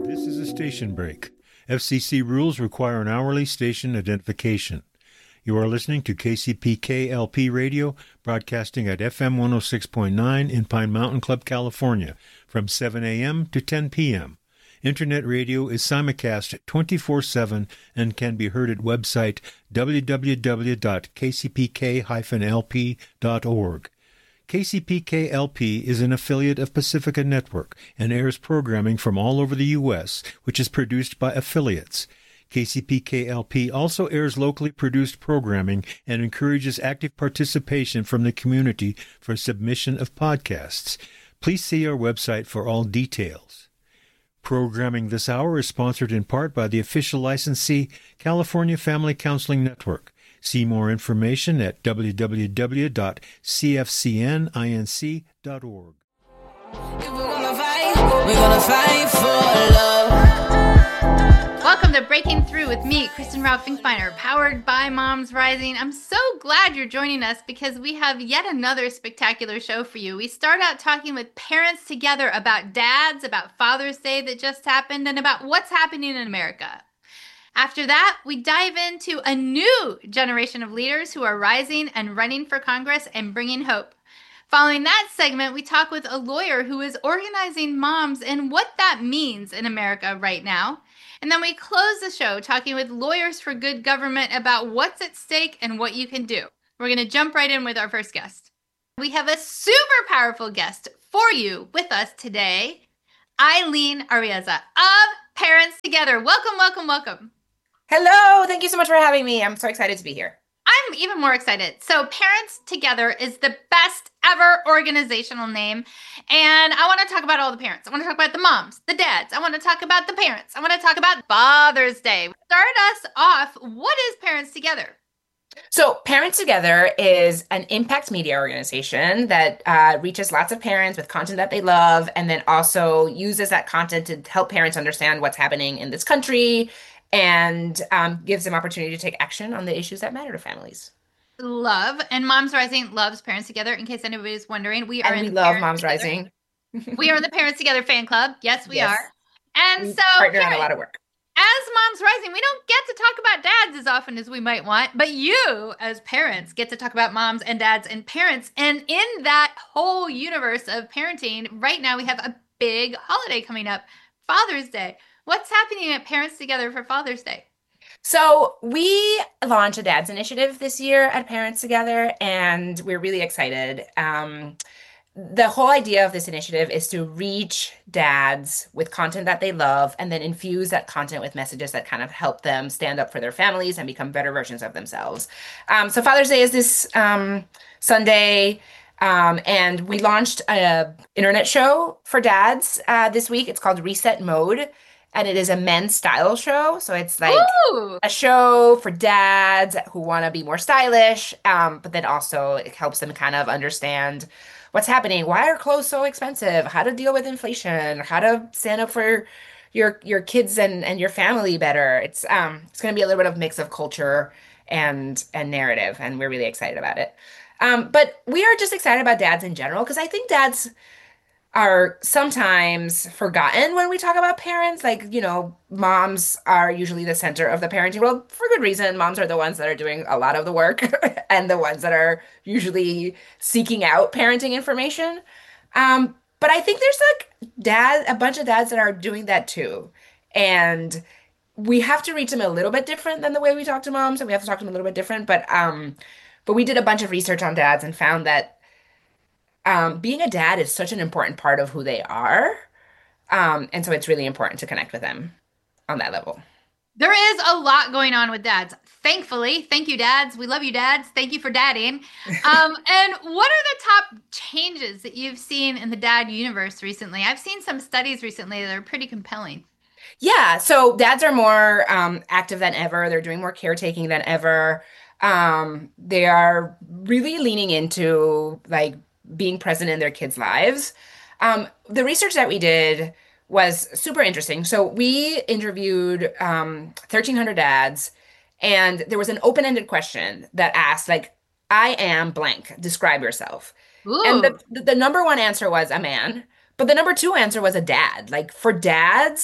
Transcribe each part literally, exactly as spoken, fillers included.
This is a station break. F C C rules require an hourly station identification. You are listening to K C P K L P Radio, broadcasting at F M one oh six point nine in Pine Mountain Club, California, from seven a.m. to ten p.m. Internet radio is simulcast twenty-four seven and can be heard at website w w w dot k c p k dash l p dot org. K C P K L P is an affiliate of Pacifica Network and airs programming from all over the U S, which is produced by affiliates. K C P K L P also airs locally produced programming and encourages active participation from the community for submission of podcasts. Please see our website for all details. Programming this hour is sponsored in part by the official licensee, California Family Counseling Network. See more information at w w w dot c f c n inc dot org. If we're gonna fight, we're gonna fight for love. Welcome to Breaking Through with me, Kristen Ralph Finkbeiner, powered by Moms Rising. I'm so glad you're joining us because we have yet another spectacular show for you. We start out talking with parents together about dads, about Father's Day that just happened, and about what's happening in America. After that, we dive into a new generation of leaders who are rising and running for Congress and bringing hope. Following that segment, we talk with a lawyer who is organizing moms and what that means in America right now. And then we close the show talking with Lawyers for Good Government about what's at stake and what you can do. We're going to jump right in with our first guest. We have a super powerful guest for you with us today, Eileen Arriaza of Parents Together. Welcome, welcome, welcome. Hello. Thank you so much for having me. I'm so excited to be here. I'm even more excited. So Parents Together is the best ever organizational name. And I want to talk about all the parents. I want to talk about the moms, the dads. I want to talk about the parents. I want to talk about Father's Day. Start us off. What is Parents Together? So Parents Together is an impact media organization that uh, reaches lots of parents with content that they love, and then also uses that content to help parents understand what's happening in this country and um, gives them opportunity to take action on the issues that matter to families. Love. And Moms Rising loves Parents Together. In case anybody's wondering, we are and we in love Parents Moms Together. Rising. We are in the Parents Together fan club. Yes, we Yes. are. And We so partner on a parents, lot of work. as Moms Rising, we don't get to talk about dads as often as we might want, but you, as parents, get to talk about moms and dads and parents. And in that whole universe of parenting, right now we have a big holiday coming up, Father's Day. What's happening at Parents Together for Father's Day? So we launched a Dads Initiative this year at Parents Together, and we're really excited. Um, the whole idea of this initiative is to reach dads with content that they love and then infuse that content with messages that kind of help them stand up for their families and become better versions of themselves. Um, so Father's Day is this um, Sunday. Um, and we launched an internet show for dads uh, this week. It's called Reset Mode. And it is a men's style show. So it's like Ooh. a show for dads who want to be more stylish, um, but then also it helps them kind of understand what's happening. Why are clothes so expensive? How to deal with inflation? How to stand up for your your kids and, and your family better? It's um it's going to be a little bit of mix of culture and and narrative, and we're really excited about it. Um, but we are just excited about dads in general because I think dads are sometimes forgotten when we talk about parents. Like, you know, moms are usually the center of the parenting world for good reason. Moms are the ones that are doing a lot of the work and the ones that are usually seeking out parenting information. Um, but I think there's like dad, a bunch of dads that are doing that too. And we have to reach them a little bit different than the way we talk to moms, and we have to talk to them a little bit different. But um, but we did a bunch of research on dads and found that Um, being a dad is such an important part of who they are. Um, and so it's really important to connect with them on that level. There is a lot going on with dads. Thankfully, thank you, dads. We love you, dads. Thank you for dadding. Um, and what are the top changes that you've seen in the dad universe recently? I've seen some studies recently that are pretty compelling. Yeah, so dads are more um, active than ever. They're doing more caretaking than ever. Um, they are really leaning into like being present in their kids' lives. Um, the research that we did was super interesting. So we interviewed um, thirteen hundred dads, and there was an open-ended question that asked, like, I am blank, describe yourself. Ooh. And the, the the number one answer was a man, but the number two answer was a dad. Like for dads,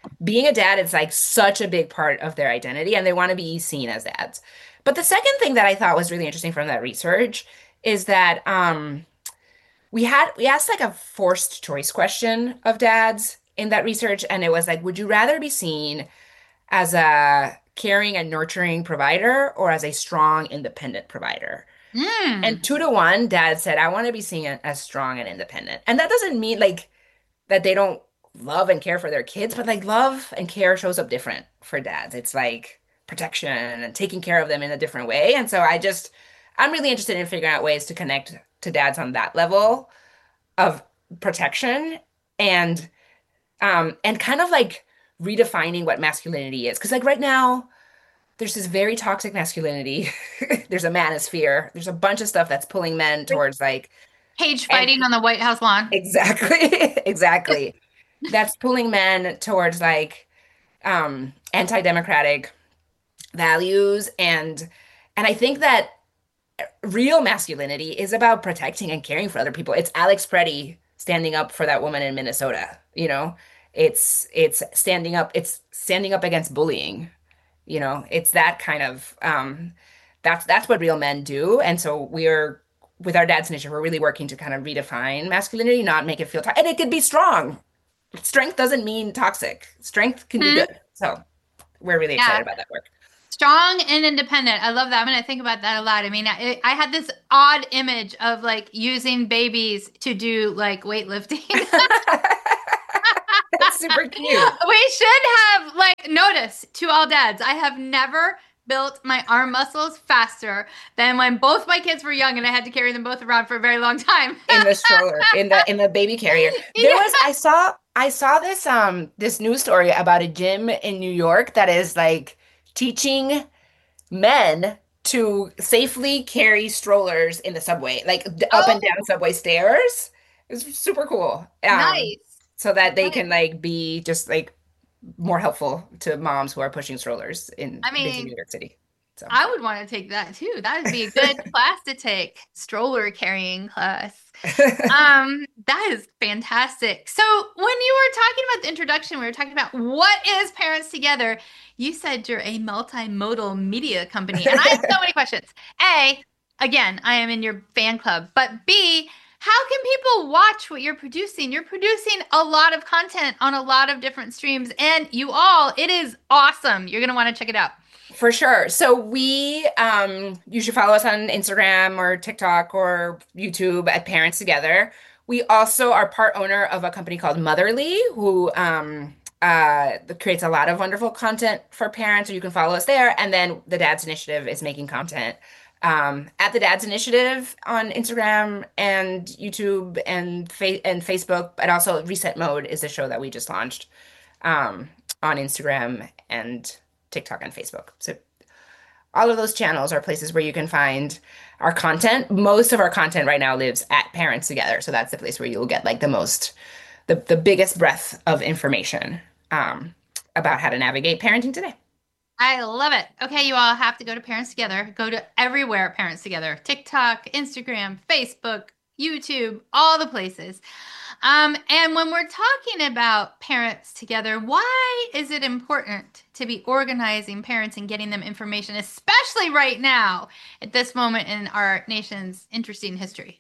being a dad is like such a big part of their identity and they want to be seen as dads. But the second thing that I thought was really interesting from that research is that um, we had we asked like a forced choice question of dads in that research, and it was like, would you rather be seen as a caring and nurturing provider or as a strong, independent provider? And Mm. two to one, dad said, I want to be seen as strong and independent. And that doesn't mean like that they don't love and care for their kids, but like love and care shows up different for dads. It's like protection and taking care of them in a different way. And so I just, I'm really interested in figuring out ways to connect to dads on that level of protection and um and kind of like redefining what masculinity is. Because like right now, there's this very toxic masculinity. There's a manosphere. There's a bunch of stuff that's pulling men towards like Cage and fighting on the White House lawn. exactly, exactly. That's pulling men towards like um anti-democratic values and and I think that real masculinity is about protecting and caring for other people. It's Alex Preddy standing up for that woman in Minnesota, you know? It's it's standing up, it's standing up against bullying, you know? It's that kind of um that's that's what real men do. And so we're with our dad's initiative, we're really working to kind of redefine masculinity, not make it feel to- and it could be strong. Strength doesn't mean toxic. Strength can be Hmm. good. So we're really Yeah. excited about that work. Strong and independent. I love that. I'm going to think about that a lot. I mean, I, I had this odd image of like using babies to do like weightlifting. That's super cute. We should have like notice to all dads. I have never built my arm muscles faster than when both my kids were young and I had to carry them both around for a very long time. In the stroller, in the in the baby carrier. There Yeah. was I saw I saw this um this news story about a gym in New York that is like teaching men to safely carry strollers in the subway, like d- up and Oh, down subway stairs. It's super cool. Um, nice. so that they Nice. can like be just like more helpful to moms who are pushing strollers in I busy mean, New York City. So I would want to take that too. That would be a good class to take. Stroller carrying class. Um, that is fantastic. So when you were talking about the introduction, we were talking about what is Parents Together. You said you're a multimodal media company, and I have so many questions. A, again, I am in your fan club, but B, how can people watch what you're producing? You're producing a lot of content on a lot of different streams, and you all, it is awesome. You're gonna want to check it out. For sure. So we, um, you should follow us on Instagram or TikTok or YouTube at Parents Together. We also are part owner of a company called Motherly, who um, uh, creates a lot of wonderful content for parents. So you can follow us there. And then the Dads Initiative is making content um, at the Dads Initiative on Instagram and YouTube and fa and Facebook. But also Reset Mode is a show that we just launched um, on Instagram and TikTok and Facebook. So all of those channels are places where you can find our content. Most of our content right now lives at Parents Together. So that's the place where you'll get like the most, the, the biggest breadth of information um, about how to navigate parenting today. I love it. Okay, you all have to go to Parents Together. Go to everywhere Parents Together. TikTok, Instagram, Facebook, YouTube, all the places. Um, and when we're talking about Parents Together, why is it important to be organizing parents and getting them information, especially right now at this moment in our nation's interesting history?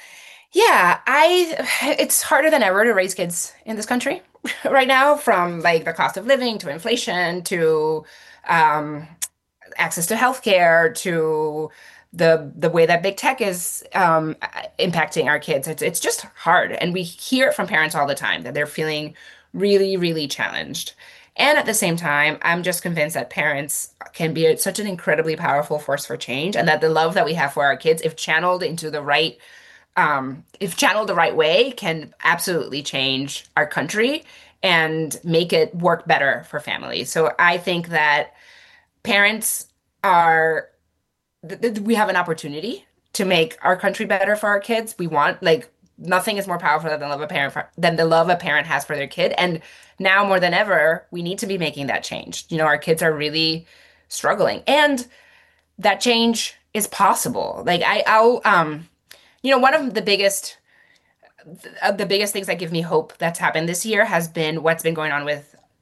Yeah, I it's harder than ever to raise kids in this country right now, from like the cost of living to inflation to um, access to healthcare to the the way that big tech is um, impacting our kids. It's it's just hard, and we hear it from parents all the time that they're feeling really, really challenged. And at the same time, I'm just convinced that parents can be such an incredibly powerful force for change, and that the love that we have for our kids, if channeled into the right um, if channeled the right way, can absolutely change our country and make it work better for families. So I think that parents are, th th we have an opportunity to make our country better for our kids. We want, like, nothing is more powerful than the love a parent for, than the love a parent has for their kid. And now more than ever, we need to be making that change. You know, our kids are really struggling, and that change is possible. Like I, I'll, um, you know, one of the biggest, uh, the biggest things that give me hope that's happened this year has been what's been going on with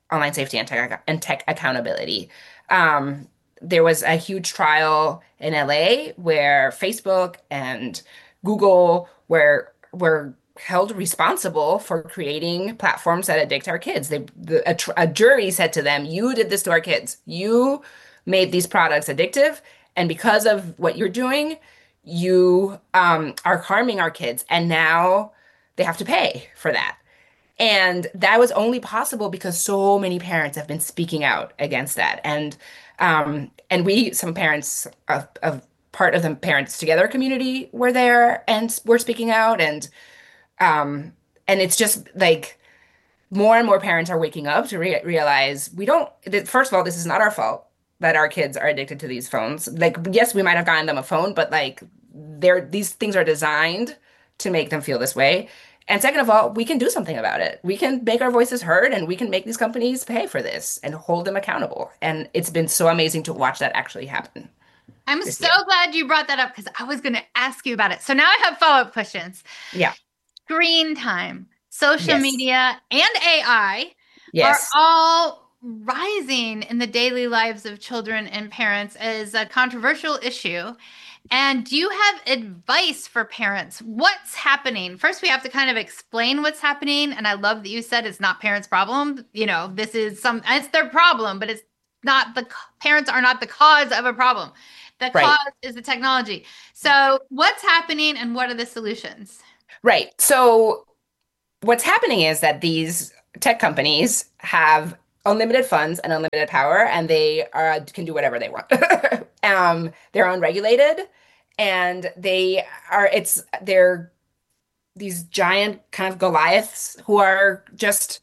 online safety and tech, and tech accountability. Um, there was a huge trial in L A where Facebook and Google were were held responsible for creating platforms that addict our kids. They, the, a, tr- a jury said to them, "You did this to our kids. You made these products addictive, and because of what you're doing, you um, are harming our kids, and now they have to pay for that." And that was only possible because so many parents have been speaking out against that. And um, and we, some parents of, of part of the Parents Together community were there and were speaking out. And um, and it's just like more and more parents are waking up to re realize we don't, that first of all, this is not our fault that our kids are addicted to these phones. Like, yes, we might have gotten them a phone, but like they're these things are designed to make them feel this way. And second of all, we can do something about it. We can make our voices heard and we can make these companies pay for this and hold them accountable. And it's been so amazing to watch that actually happen I'm this so year. glad you brought that up because I was going to ask you about it. So now I have follow-up questions. Yeah. Screen time, social Yes. media, and A I Yes. are all rising in the daily lives of children and parents as a controversial issue. And do you have advice for parents? What's happening? First, we have to kind of explain what's happening. And I love that you said it's not parents' problem. You know, this is some, it's their problem, but it's not the parents are not the cause of a problem. The Right. cause is the technology. So what's happening and what are the solutions? Right. So what's happening is that these tech companies have unlimited funds and unlimited power, and they are, can do whatever they want. um, they're unregulated, and they are, it's, they're these giant kind of Goliaths who are just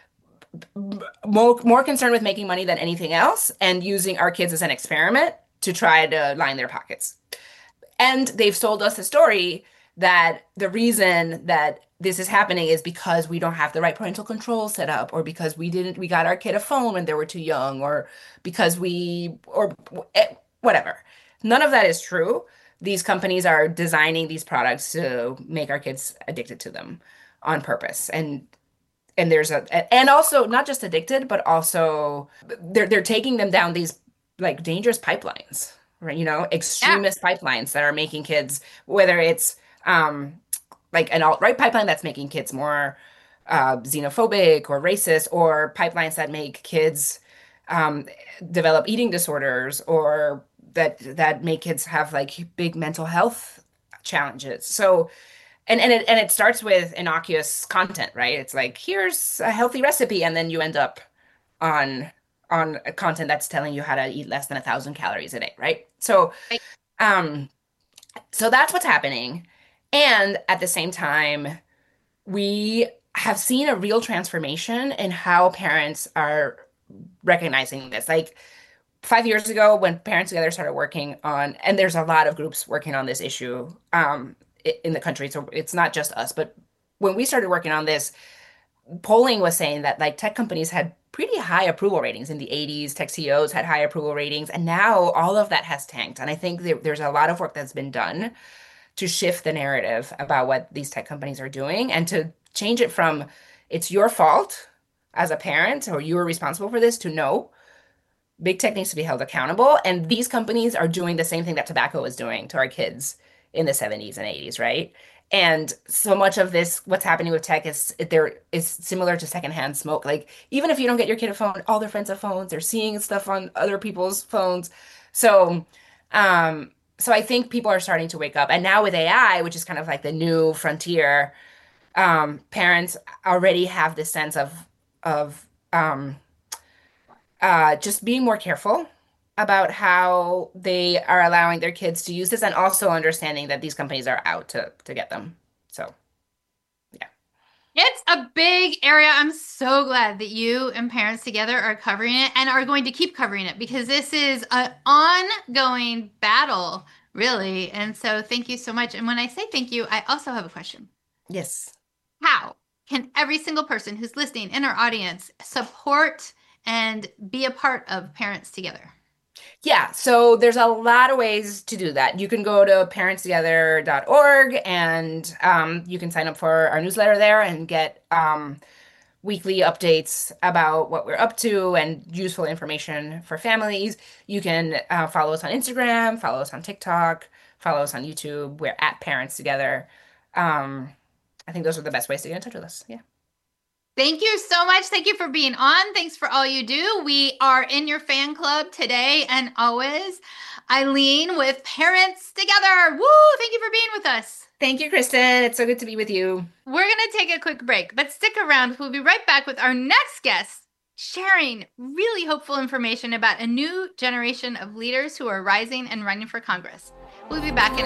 more, more concerned with making money than anything else and using our kids as an experiment to try to line their pockets. And they've sold us a story that the reason that this is happening is because we don't have the right parental control set up, or because we didn't, we got our kid a phone when they were too young, or because we, or whatever. None of that is true. These companies are designing these products to make our kids addicted to them on purpose. And and there's a, and also not just addicted, but also they're they're taking them down these like dangerous pipelines, right? You know, extremist pipelines that are making kids, whether it's um like an alt-right pipeline that's making kids more uh, xenophobic or racist, or pipelines that make kids um, develop eating disorders, or that that make kids have like big mental health challenges. So, and and it and it starts with innocuous content, right? It's like, here's a healthy recipe, and then you end up on on a content that's telling you how to eat less than a thousand calories a day, right? So, Right. um, so that's what's happening. And at the same time, we have seen a real transformation in how parents are recognizing this. Like five years ago, when Parents Together started working on, and there's a lot of groups working on this issue um, i- in the country, so it's not just us, but when we started working on this, polling was saying that like tech companies had pretty high approval ratings in the eighties. Tech C E Os had high approval ratings, and now all of that has tanked. And I think there, there's a lot of work that's been done to shift the narrative about what these tech companies are doing, and to change it from it's your fault as a parent or you are responsible for this, to no, big tech needs to be held accountable. And these companies are doing the same thing that tobacco was doing to our kids in the seventies and eighties, right? And so much of this, what's happening with tech is there is similar to secondhand smoke. Like even if you don't get your kid a phone, all their friends have phones, they're seeing stuff on other people's phones. So um so I think people are starting to wake up. And now with A I, which is kind of like the new frontier, um, parents already have this sense of of um, uh, just being more careful about how they are allowing their kids to use this, and also understanding that these companies are out to to get them. So, yeah. It's a big area. I'm so glad that you and Parents Together are covering it and are going to keep covering it, because this is an ongoing battle, really. And so thank you so much. And when I say thank you, I also have a question. Yes. How can every single person who's listening in our audience support and be a part of Parents Together? Yeah, so there's a lot of ways to do that. You can go to parents together dot org, and um, you can sign up for our newsletter there and get um, weekly updates about what we're up to and useful information for families. You can uh, follow us on Instagram, follow us on TikTok, follow us on YouTube. We're at Parents Together. Um, I think those are the best ways to get in touch with us. Yeah. Thank you so much. Thank you for being on. Thanks for all you do. We are in your fan club today and always. Eileen with Parents Together. Woo! Thank you for being with us. Thank you, Kristen. It's so good to be with you. We're going to take a quick break, but stick around. We'll be right back with our next guest, sharing really hopeful information about a new generation of leaders who are rising and running for Congress. We'll be back in